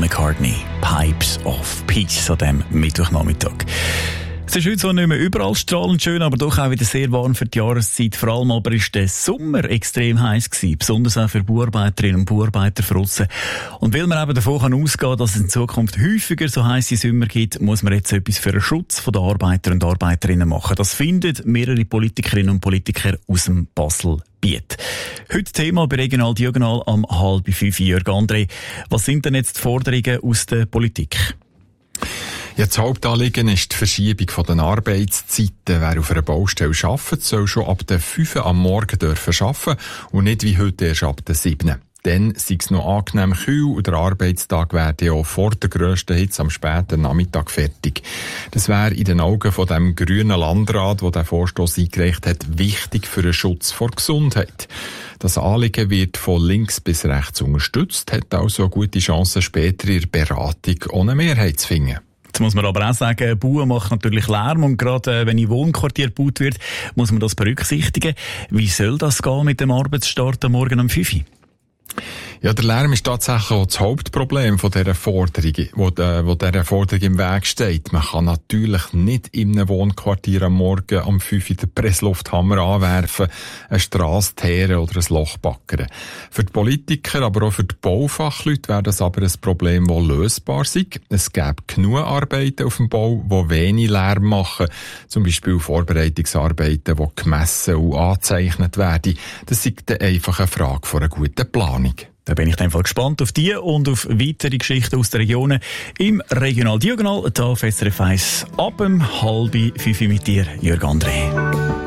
McCartney. Pipes of Peace an diesem Mittwochnachmittag. Es ist heute zwar nicht mehr überall strahlend schön, aber doch auch wieder sehr warm für die Jahreszeit. Vor allem aber ist der Sommer extrem heiß gewesen, besonders auch für Bauarbeiterinnen und Bauarbeiter draussen. Und weil man eben davon ausgehen kann, dass es in Zukunft häufiger so heisse Sommer gibt, muss man jetzt etwas für den Schutz der Arbeiter und Arbeiterinnen machen. Das finden mehrere Politikerinnen und Politiker aus dem Baselbiet. Heute Thema bei Regional Diagonal am 4:30. Jörg André, was sind denn jetzt die Forderungen aus der Politik? Ja, das Hauptanliegen ist die Verschiebung der Arbeitszeiten. Wer auf einer Baustelle arbeitet, soll schon ab der 5 Uhr am Morgen arbeiten und nicht wie heute erst ab der 7 Uhr. Dann sei es noch angenehm kühl und der Arbeitstag werde ja vor der grössten Hitze am späten Nachmittag fertig. Das wäre in den Augen von dem grünen Landrat, der den Vorstoss eingereicht hat, wichtig für den Schutz vor Gesundheit. Das Anliegen wird von links bis rechts unterstützt, hat also eine gute Chance, später in der Beratung ohne Mehrheit zu finden. Jetzt muss man aber auch sagen, Bauen macht natürlich Lärm und gerade wenn in Wohnquartier gebaut wird, muss man das berücksichtigen. Wie soll das gehen mit dem Arbeitsstart am Morgen um 5 Uhr? Ja, der Lärm ist tatsächlich auch das Hauptproblem von dieser Forderung, wo dieser Forderung im Weg steht. Man kann natürlich nicht in einem Wohnquartier am Morgen um 5 Uhr den Presslufthammer anwerfen, eine Strasse teeren oder ein Loch backern. Für die Politiker, aber auch für die Baufachleute wäre das aber ein Problem, das lösbar sei. Es gäbe genug Arbeiten auf dem Bau, die wenig Lärm machen. Zum Beispiel Vorbereitungsarbeiten, die gemessen und angezeichnet werden. Das ist dann einfach eine Frage von einer guten Planung. Da bin ich dann gespannt auf die und auf weitere Geschichten aus der Region im Regional Diagonal. Da auf SRF 1 ab 4:30 mit dir, Jörg André.